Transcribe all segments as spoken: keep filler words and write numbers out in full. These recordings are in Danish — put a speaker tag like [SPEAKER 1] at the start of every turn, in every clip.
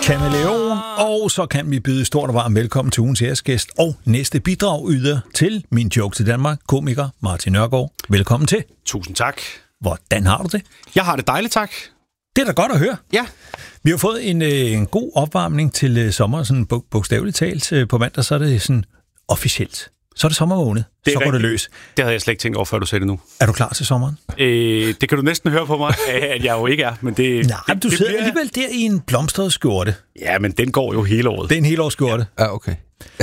[SPEAKER 1] Kameleon, og så kan vi byde stort og varmt velkommen til ugens æresgæst og næste bidrag yder til Min Joke til Danmark, komiker Martin Nørgaard. Velkommen til.
[SPEAKER 2] Tusind tak.
[SPEAKER 1] Hvordan har du det?
[SPEAKER 2] Jeg har det dejligt, tak.
[SPEAKER 1] Det er da godt at høre.
[SPEAKER 2] Ja.
[SPEAKER 1] Vi har fået en, en god opvarmning til sommer, sådan bogstaveligt talt. På mandag så er det sådan officielt. Så er det sommermåned. Så går det løs.
[SPEAKER 2] Det havde jeg slet ikke tænkt over, før du sagde det nu.
[SPEAKER 1] Er du klar til sommeren?
[SPEAKER 2] Øh, det kan du næsten høre på mig, at jeg jo ikke er. Men det,
[SPEAKER 1] Nej,
[SPEAKER 2] det,
[SPEAKER 1] du
[SPEAKER 2] det
[SPEAKER 1] sidder
[SPEAKER 2] bliver...
[SPEAKER 1] alligevel der i en blomstret skjorte.
[SPEAKER 2] Ja, men den går jo hele året.
[SPEAKER 1] Det er en helårsskjorte.
[SPEAKER 3] Ja, ja okay.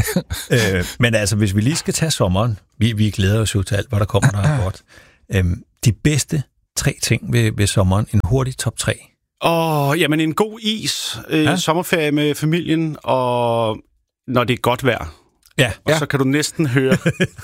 [SPEAKER 1] øh, men altså, hvis vi lige skal tage sommeren, vi, vi glæder os jo til alt, hvad der kommer, der er godt. Øhm, de bedste tre ting ved, ved sommeren, en hurtig top tre.
[SPEAKER 2] Åh, oh, jamen en god is, øh, ja? Sommerferie med familien, og når det er godt vejr.
[SPEAKER 1] Ja.
[SPEAKER 2] Og ja. Så kan du næsten høre...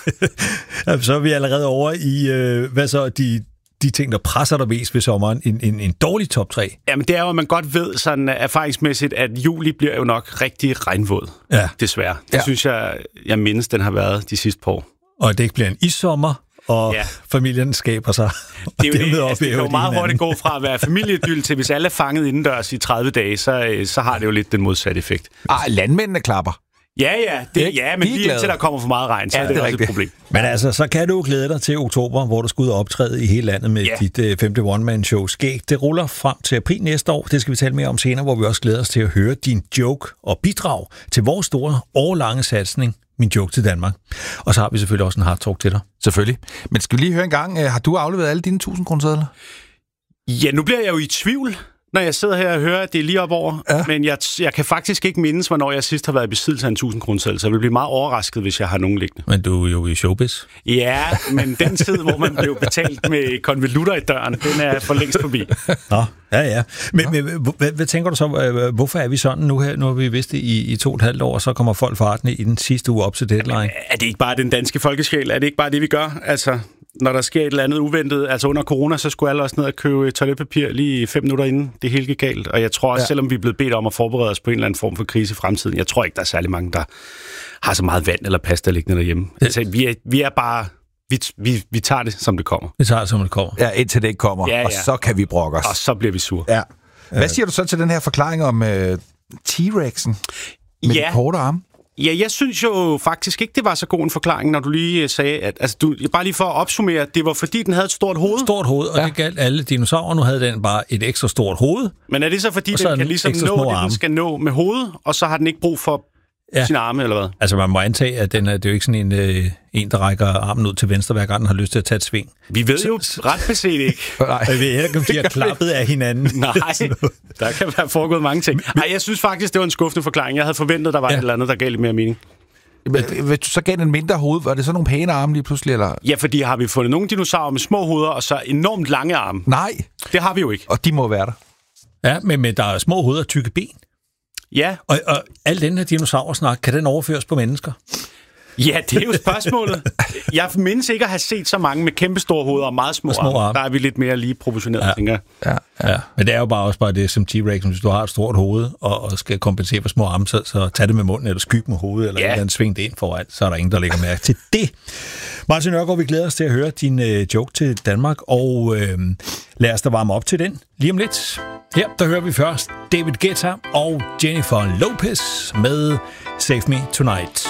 [SPEAKER 1] Så er vi allerede over i, øh, hvad så, de, de ting, der presser dig mest ved sommeren. En, en, en dårlig top tre.
[SPEAKER 2] Jamen det er jo, at man godt ved sådan erfaringsmæssigt, at juli bliver jo nok rigtig regnvåd. Ja. Desværre. Det ja. synes jeg, jeg mindes, den har været de sidste par år.
[SPEAKER 1] Og det ikke bliver en issommer, og ja. familien skaber sig.
[SPEAKER 2] Det er jo, det, altså, det kan jo meget hurtigt gå fra at være familieidyl til, hvis alle er fanget indendørs i tredive dage, så, så har det jo lidt den modsatte effekt.
[SPEAKER 3] Ah, landmændene klapper.
[SPEAKER 2] Ja, ja, det, ja, men lige indtil der kommer for meget regn, så ja, er det, det er også rigtigt. Et problem.
[SPEAKER 1] Men altså, så kan du glæde dig til oktober, hvor du skal ud og optræde i hele landet med ja. dit uh, femte one-man-show Skæg. Det ruller frem til april næste år. Det skal vi tale mere om senere, hvor vi også glæder os til at høre din joke og bidrag til vores store, årlange satsning, Min Joke til Danmark. Og så har vi selvfølgelig også en hard talk til dig.
[SPEAKER 3] Selvfølgelig. Men skal vi lige høre en gang, har du afleveret alle dine tusind kronesedler?
[SPEAKER 2] Ja, nu bliver jeg jo i tvivl, når jeg sidder her og hører, at det er lige op over. Ja. Men jeg, jeg kan faktisk ikke mindes, hvornår jeg sidst har været i besiddelse af en tusind kroneseddel, så jeg vil blive meget overrasket, hvis jeg har nogen liggende.
[SPEAKER 1] Men du er jo i showbiz.
[SPEAKER 2] Ja, men den tid, hvor man blev betalt med konvolutter i døren, den er for længst forbi.
[SPEAKER 1] Nå, ja, ja. Men, men hvad, hvad tænker du så, hvorfor er vi sådan nu her? Nu har vi vidst det i, i to og et halvt år, og så kommer folk fartende i den sidste uge op til deadline. Jamen,
[SPEAKER 2] er det ikke bare den danske folkesjæl? Er det ikke bare det, vi gør? Altså... Når der sker et eller andet uventet, altså under corona, så skulle alle også ned og købe toiletpapir lige fem minutter inden det hele gik galt. Og jeg tror også, ja. selvom vi er blevet bedt om at forberede os på en eller anden form for krise i fremtiden, jeg tror ikke, der er særlig mange, der har så meget vand eller pasta liggende derhjemme. Ja. Altså, vi er, vi er bare... Vi, vi, vi tager det, som det kommer.
[SPEAKER 1] Vi tager det, som det kommer.
[SPEAKER 3] Ja, indtil det ikke kommer. Ja, ja. Og så kan vi brokke os.
[SPEAKER 2] Og så bliver vi sure.
[SPEAKER 3] Ja. Hvad siger du så til den her forklaring om uh, T-Rex'en med ja. de korte arme?
[SPEAKER 2] Ja, jeg synes jo faktisk ikke, det var så god en forklaring, når du lige sagde, at altså, du, bare lige for at opsummere, det var fordi, den havde et stort hoved.
[SPEAKER 1] Stort hoved, og ja. det galt alle dinosaurer. Nu havde den bare et ekstra stort hoved.
[SPEAKER 2] Men er det så fordi, den kan ligesom nå det, den skal nå med hovedet, og så har den ikke brug for ja. sine arme, eller hvad? Altså, man må antage, at den er, det er jo ikke sådan en, øh, en, der rækker armen ud til venstre, hver gang den har lyst til at tage et sving. Vi ved jo ret beset ikke.
[SPEAKER 1] Nej, jeg ved ikke, om de har klappet af hinanden.
[SPEAKER 2] Nej, der kan være foregået mange ting. Nej, jeg synes faktisk, det var en skuffende forklaring. Jeg havde forventet, der var ja. et eller andet, der gav lidt mere mening.
[SPEAKER 3] Hvis du så gav den mindre hoved, var det så nogle pæne arme lige pludselig? Eller?
[SPEAKER 2] Ja, fordi har vi fundet nogle dinosaurer med små hoveder, og så enormt lange arme.
[SPEAKER 3] Nej.
[SPEAKER 2] Det har vi jo ikke.
[SPEAKER 3] Og de må være der.
[SPEAKER 1] Ja, men, men der er små hoveder og tykke ben.
[SPEAKER 2] Ja.
[SPEAKER 1] Og, og al den her dinosaursnak, kan den overføres på mennesker?
[SPEAKER 2] Ja, det er jo spørgsmålet. Jeg mindes ikke at have set så mange med kæmpe store hoveder og meget små, små arme. arme. Der er vi lidt mere lige proportioneret,
[SPEAKER 1] ja.
[SPEAKER 2] tænker jeg.
[SPEAKER 1] Ja, ja. ja, men det er jo bare også bare det som T-Rex, hvis du har et stort hoved og, og skal kompensere for små arme, så, så tag det med munden eller skyg med hovedet, eller ja. et sving det ind foran, så er der ingen, der lægger mærke til det. Martin Nørgaard, vi glæder os til at høre din øh, joke til Danmark, og øh, lad os da varme op til den lige om lidt. Her, der hører vi først David Guetta og Jennifer Lopez med Save Me Tonight.